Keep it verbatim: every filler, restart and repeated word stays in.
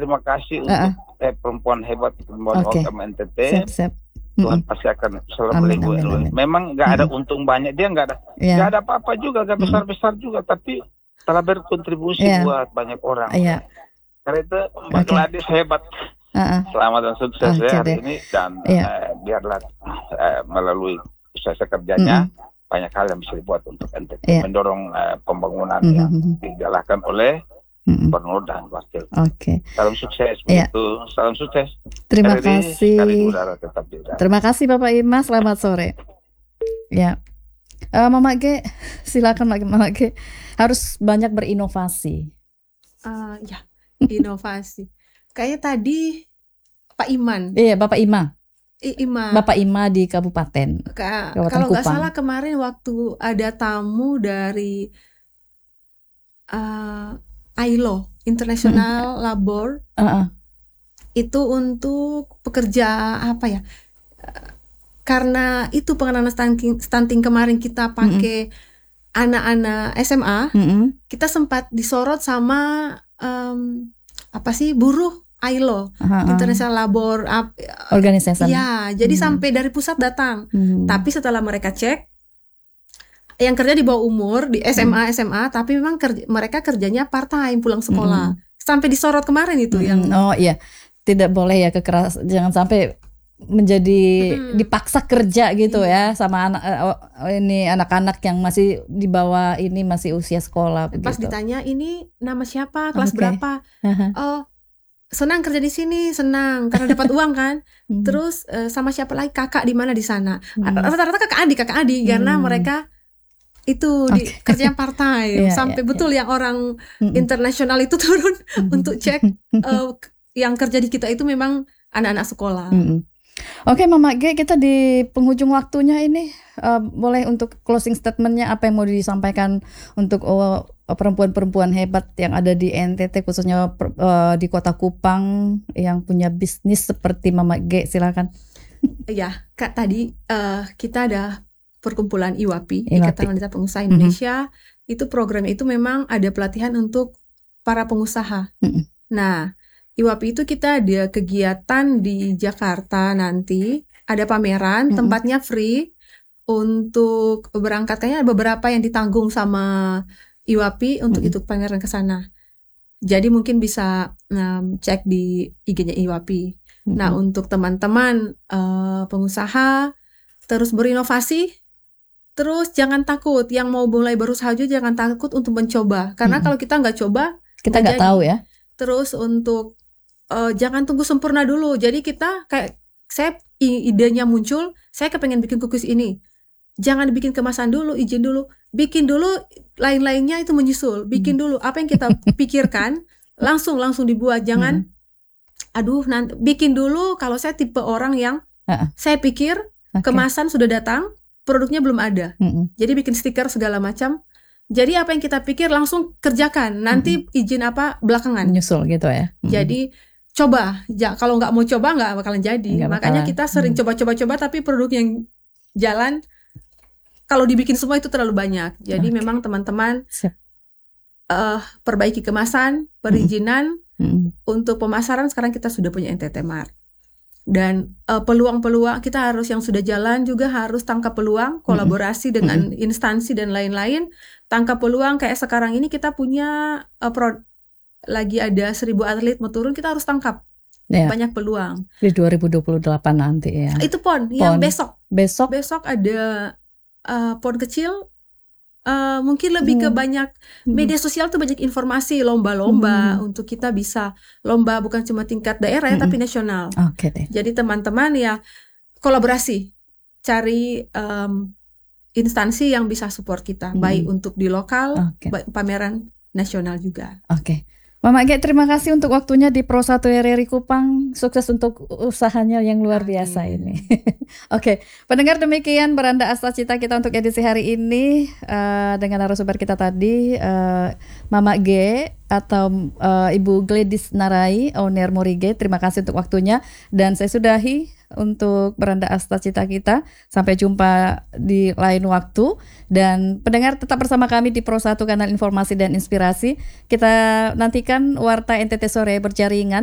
terima kasih Uh-uh. untuk eh, perempuan hebat, perempuan Oke. Okam N T T. Siap, siap. Tuhan Mm-mm. pasti akan selalu Amin, melindungi. amin, amin. Memang nggak ada Mm-mm. untung banyak, dia nggak ada Iya. nggak ada apa-apa juga, nggak Mm-mm. besar-besar juga, tapi telah berkontribusi Iya. buat banyak orang. Iya. Karena itu Mbak Oke. Gladys hebat. Uh-uh. Selamat dan sukses Oke ya hari deh. ini, dan Iya. eh, biarlah eh, melalui usaha kerjanya Mm-mm. banyak hal yang bisa dibuat untuk N T T, Iya. mendorong eh, pembangunan Mm-mm. yang dijalankan oleh Mm-mm. gubernur dan wakil. Oke. Salam sukses Iya. begitu, salam sukses. Terima R R I, kasih. sekali udara tetap di udara. Terima kasih Bapak Ima, selamat sore. Ya. Eh, Mama G, silakan Mama G. Harus banyak berinovasi. Uh, ya, inovasi. Kayaknya tadi Pak Iman, Iya, Bapak Ima. I- Ima, Bapak Ima di kabupaten. Ka- Kabupaten kalau nggak Kupang. salah kemarin waktu ada tamu dari uh, I L O International Labor, Uh-uh. itu untuk pekerja apa ya? Uh, Karena itu pengenalan stunting, stunting kemarin kita pakai anak-anak S M A, Mm-mm. kita sempat disorot sama um, apa sih buruh I L O Uh-uh. International Labor. ap- Organisasi. Ya, jadi Hmm. sampai dari pusat datang. Hmm. Tapi setelah mereka cek, yang kerja di bawah umur di S M A S M A, tapi memang kerja, mereka kerjanya part time pulang sekolah. Sampai disorot kemarin itu Mm-mm. yang Oh iya, tidak boleh ya kekeras, jangan sampai menjadi Mm-mm. dipaksa kerja gitu ya sama anak eh, oh, ini anak-anak yang masih di bawah ini masih usia sekolah pas begitu. ditanya ini nama siapa, kelas Oke. berapa? Haha. Oh, senang kerja di sini, senang karena dapat uang kan. Hmm. Terus eh, sama siapa lagi, kakak di mana di sana? Hmm. Rata-rata kakak adik, kakak adik karena Hmm. mereka itu di Oke. kerja yang part time. Iya, Sampai iya, betul yang orang Mm-mm. internasional itu turun Mm-mm. untuk cek eh, yang kerja di kita itu memang anak-anak sekolah. Mm-mm. Oke Mama G, kita di penghujung waktunya ini eh, boleh untuk closing statementnya apa yang mau disampaikan untuk oh, perempuan-perempuan hebat yang ada di N T T khususnya per- eh, di Kota Kupang yang punya bisnis seperti Mama G, silakan. Ya, Kak, tadi eh, kita ada perkumpulan I W A P I, I W A P I. Ikatan Wanita Pengusaha Indonesia. Itu programnya itu memang ada pelatihan untuk para pengusaha. Mm-mm. Nah, I W A P I itu kita ada kegiatan di Jakarta nanti, ada pameran, Mm-mm. tempatnya free untuk berangkat. Kayaknya ada beberapa yang ditanggung sama I W A P I untuk Mm-mm. ikut pameran ke sana. Jadi mungkin bisa um, cek di I G-nya I W A P I. Nah, Mm-mm. untuk teman-teman eh, pengusaha terus berinovasi, terus jangan takut. Yang mau mulai berusaha juga jangan takut untuk mencoba. Karena Mm-mm. kalau kita nggak coba, Kita nggak nggak jadi. tahu ya. Terus untuk eh, jangan tunggu sempurna dulu. Jadi kita kayak saya i- idenya muncul, saya kepengen bikin kukus ini. Jangan dibikin kemasan dulu, izin dulu, bikin dulu, lain-lainnya itu menyusul. Bikin dulu apa yang kita pikirkan, langsung langsung dibuat. Jangan, aduh nanti bikin dulu. Kalau saya tipe orang yang Uh-uh. saya pikir Oke. kemasan sudah datang, produknya belum ada. Mm-mm. Jadi bikin stiker segala macam. Jadi apa yang kita pikir langsung kerjakan. Nanti izin apa belakangan. Menyusul gitu ya. Mm-mm. Jadi coba. Ja, kalau nggak mau coba nggak bakalan jadi. Nggak Makanya bakalan. kita sering Hmm. coba-coba-coba, tapi produk yang jalan kalau dibikin semua itu terlalu banyak. Jadi Oke. memang teman-teman Siap. eh, perbaiki kemasan, perizinan. Mm-mm. Untuk pemasaran sekarang kita sudah punya N T T Mart. Dan eh, peluang-peluang kita harus yang sudah jalan juga harus tangkap peluang, kolaborasi dengan instansi dan lain-lain. Tangkap peluang kayak sekarang ini kita punya eh, pro, lagi ada seribu atlet mau turun, kita harus tangkap. Ya. Banyak peluang. Di dua ribu dua puluh delapan nanti ya. Itu pon yang Pon. besok. Besok Besok ada eh, pon kecil. Eh, mungkin lebih ke Hmm. banyak Hmm. media sosial tuh banyak informasi, lomba-lomba Hmm. untuk kita bisa lomba bukan cuma tingkat daerah ya, Hmm. tapi nasional. Oke deh. Jadi teman-teman ya kolaborasi, cari em, instansi yang bisa support kita, Hmm. baik untuk di lokal, Oke. baik pameran nasional juga. Oke. Mama G, terima kasih untuk waktunya di Pro satu R R I Kupang. Sukses untuk usahanya yang luar biasa Amin. ini. Oke, pendengar, demikian Beranda Asta Cita kita untuk edisi hari ini eh, dengan narasumber kita tadi eh, Mama G atau eh, Ibu Gladys Narai, owner Morige. Terima kasih untuk waktunya dan saya sudahi untuk Beranda Asta Cita kita. Sampai jumpa di lain waktu dan pendengar tetap bersama kami di Pro satu Kanal Informasi dan Inspirasi. Kita nantikan Warta N T T Sore berjaringan